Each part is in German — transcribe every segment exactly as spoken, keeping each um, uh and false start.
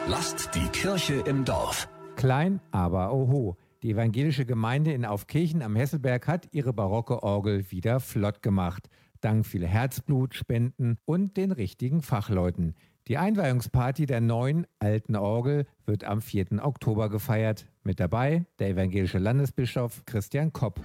Lasst die Kirche im Dorf. Klein, aber oho. Die evangelische Gemeinde in Aufkirchen am Hesselberg hat ihre barocke Orgel wieder flott gemacht. Dank viel Herzblut, Spenden und den richtigen Fachleuten. Die Einweihungsparty der neuen, alten Orgel wird am vierten Oktober gefeiert. Mit dabei der evangelische Landesbischof Christian Kopp.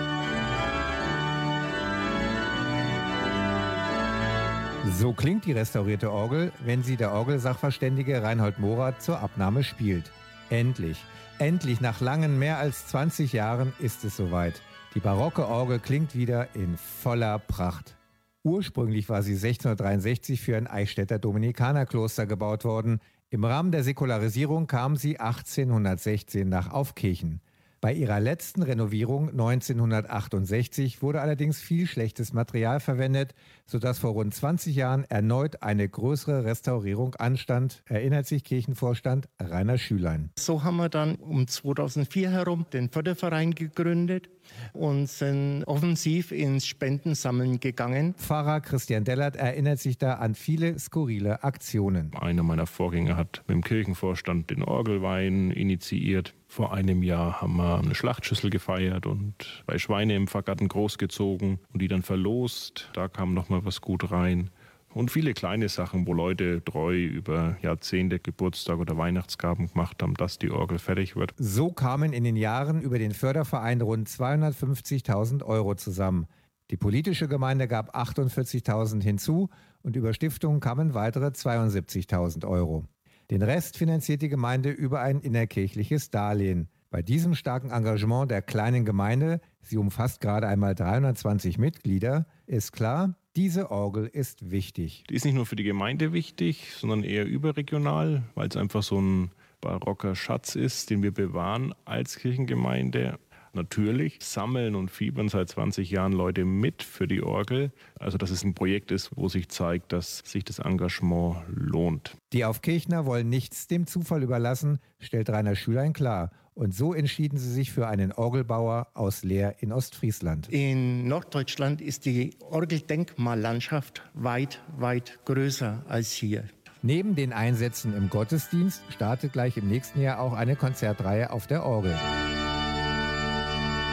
So klingt die restaurierte Orgel, wenn sie der Orgelsachverständige Reinhold Morath zur Abnahme spielt. Endlich, endlich nach langen mehr als zwanzig Jahren ist es soweit. Die barocke Orgel klingt wieder in voller Pracht. Ursprünglich war sie sechzehnhundertdreiundsechzig für ein Eichstätter Dominikanerkloster gebaut worden. Im Rahmen der Säkularisierung kam sie achtzehnhundertsechzehn nach Aufkirchen. Bei ihrer letzten Renovierung neunzehnhundertachtundsechzig wurde allerdings viel schlechtes Material verwendet, sodass vor rund zwanzig Jahren erneut eine größere Restaurierung anstand, erinnert sich Kirchenvorstand Rainer Schülein. So haben wir dann um zweitausendvier herum den Förderverein gegründet und sind offensiv ins Spendensammeln gegangen. Pfarrer Christian Dellert erinnert sich da an viele skurrile Aktionen. Einer meiner Vorgänger hat mit dem Kirchenvorstand den Orgelwein initiiert. Vor einem Jahr haben wir eine Schlachtschüssel gefeiert und bei Schweine im Pfarrgarten großgezogen und die dann verlost. Da kam noch mal was gut rein. Und viele kleine Sachen, wo Leute treu über Jahrzehnte Geburtstag oder Weihnachtsgaben gemacht haben, dass die Orgel fertig wird. So kamen in den Jahren über den Förderverein rund zweihundertfünfzigtausend Euro zusammen. Die politische Gemeinde gab achtundvierzigtausend hinzu und über Stiftungen kamen weitere zweiundsiebzigtausend Euro. Den Rest finanziert die Gemeinde über ein innerkirchliches Darlehen. Bei diesem starken Engagement der kleinen Gemeinde, sie umfasst gerade einmal dreihundertzwanzig Mitglieder, ist klar, diese Orgel ist wichtig. Die ist nicht nur für die Gemeinde wichtig, sondern eher überregional, weil es einfach so ein barocker Schatz ist, den wir bewahren als Kirchengemeinde. Natürlich sammeln und fiebern seit zwanzig Jahren Leute mit für die Orgel. Also dass es ein Projekt ist, wo sich zeigt, dass sich das Engagement lohnt. Die Aufkirchner wollen nichts dem Zufall überlassen, stellt Rainer Schülein klar. Und so entschieden sie sich für einen Orgelbauer aus Leer in Ostfriesland. In Norddeutschland ist die Orgeldenkmallandschaft weit, weit größer als hier. Neben den Einsätzen im Gottesdienst startet gleich im nächsten Jahr auch eine Konzertreihe auf der Orgel.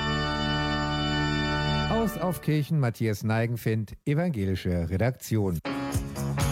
Aus Aufkirchen Matthias Neigenfind, evangelische Redaktion.